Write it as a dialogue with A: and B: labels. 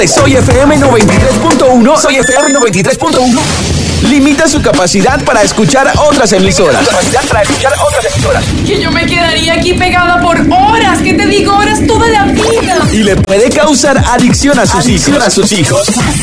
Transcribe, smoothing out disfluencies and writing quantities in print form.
A: Soy FM 93.1. Soy FM 93.1. Limita su capacidad para escuchar otras emisoras.
B: Que yo me quedaría aquí pegada por horas. ¿Qué te digo? Horas toda la vida.
A: Y le puede causar adicción a sus hijos.